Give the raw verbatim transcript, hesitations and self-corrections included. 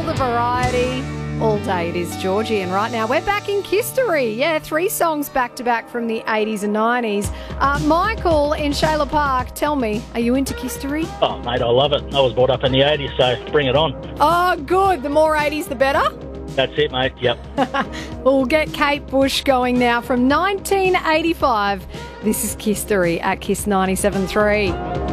the variety. All day it is Georgie, and right now we're back in history. Yeah, three songs back-to-back from the eighties and nineties. Uh, Michael in Shayla Park, tell me, are you into history? Oh, mate, I love it. I was brought up in the eighties, so bring it on. Oh, good. The more eighties, the better? That's it, mate. Yep. We'll get Kate Bush going now from nineteen eighty-five. This is History at Kiss ninety-seven point three.